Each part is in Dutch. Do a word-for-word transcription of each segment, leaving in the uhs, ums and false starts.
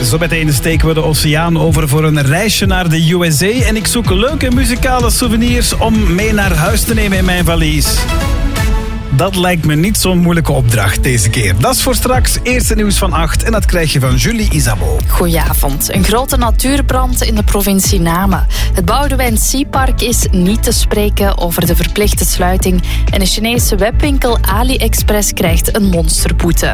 Zometeen steken we de oceaan over voor een reisje naar de U S A. En ik zoek leuke muzikale souvenirs om mee naar huis te nemen in mijn valies. Dat lijkt me niet zo'n moeilijke opdracht deze keer. Dat is voor straks. Eerste nieuws van acht en dat krijg je van Julie Isabeau. Goedenavond. Een grote natuurbrand in de provincie Namen. Het Boudewijn Sea-park is niet te spreken over de verplichte sluiting. En de Chinese webwinkel AliExpress krijgt een monsterboete.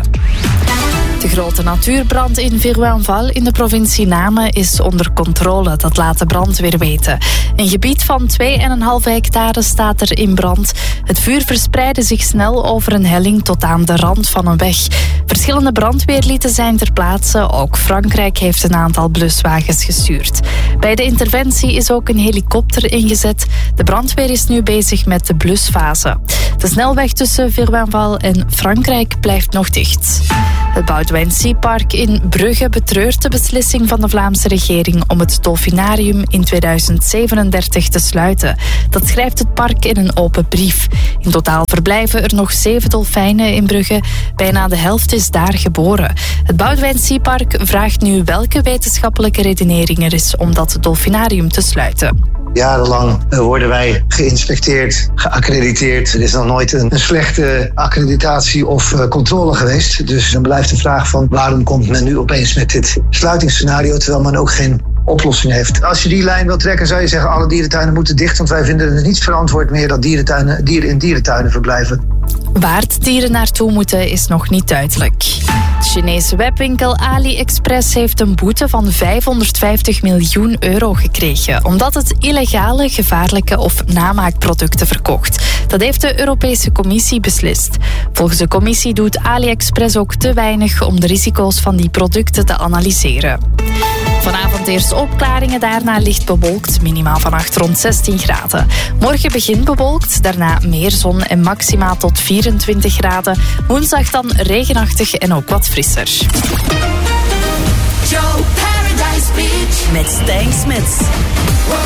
De grote natuurbrand in Virouanval in de provincie Namen is onder controle, dat laat de brandweer weten. Een gebied van twee komma vijf hectare staat er in brand. Het vuur verspreidde zich snel over een helling tot aan de rand van een weg. Verschillende brandweerlieden zijn ter plaatse. Ook Frankrijk heeft een aantal bluswagens gestuurd. Bij de interventie is ook een helikopter ingezet. De brandweer is nu bezig met de blusfase. De snelweg tussen Virouanval en Frankrijk blijft nog dicht. Het Boudewijn Sea-park in Brugge betreurt de beslissing van de Vlaamse regering om het Dolfinarium in tweeduizend zevenendertig te sluiten. Dat schrijft het park in een open brief. In totaal verblijven er nog zeven dolfijnen in Brugge. Bijna de helft is daar geboren. Het Boudewijn Sea-park vraagt nu welke wetenschappelijke redenering er is om dat Dolfinarium te sluiten. Jarenlang worden wij geïnspecteerd, geaccrediteerd. Er is nog nooit een, een slechte accreditatie of uh, controle geweest. Dus dan blijft de vraag van waarom komt men nu opeens met dit sluitingsscenario, terwijl men ook geen oplossing heeft. Als je die lijn wil trekken, zou je zeggen alle dierentuinen moeten dicht, want wij vinden het niet verantwoord meer dat dierentuinen, dieren in dierentuinen verblijven. Waar de dieren naartoe moeten is nog niet duidelijk. De Chinese webwinkel AliExpress heeft een boete van vijfhonderdvijftig miljoen euro gekregen, omdat het illegale, gevaarlijke of namaakproducten verkocht. Dat heeft de Europese Commissie beslist. Volgens de Commissie doet AliExpress ook te weinig om de risico's van die producten te analyseren. Vanavond eerst opklaringen, daarna licht bewolkt, minimaal vannacht rond zestien graden. Morgen begint bewolkt, daarna meer zon en maximaal tot vierentwintig graden. Woensdag dan regenachtig en ook wat frisser. Joe Paradise Beach met Stijn Smits.